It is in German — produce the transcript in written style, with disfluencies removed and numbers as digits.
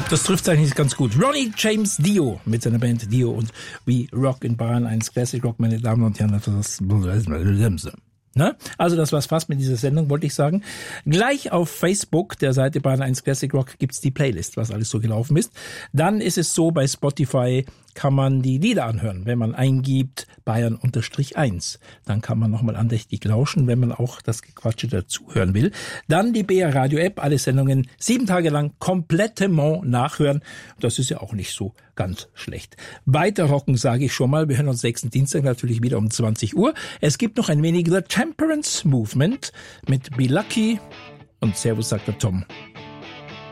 Das trifft eigentlich ganz gut. Ronnie James Dio mit seiner Band Dio und We Rock in Bayern 1 Classic Rock, meine Damen und Herren. Ne? Also das war's fast mit dieser Sendung, wollte ich sagen. Gleich auf Facebook, der Seite Bayern 1 Classic Rock, gibt's die Playlist, was alles so gelaufen ist. Dann ist es so, bei Spotify kann man die Lieder anhören, wenn man eingibt Bayern_1. Dann kann man nochmal andächtig lauschen, wenn man auch das Gequatsche dazu hören will. Dann die BR Radio App, alle Sendungen 7 Tage lang komplettement nachhören. Das ist ja auch nicht so ganz schlecht. Weiter rocken, sage ich schon mal. Wir hören uns nächsten Dienstag natürlich wieder um 20 Uhr. Es gibt noch ein wenig The Temperance Movement mit Be Lucky und Servus, sagt der Tom.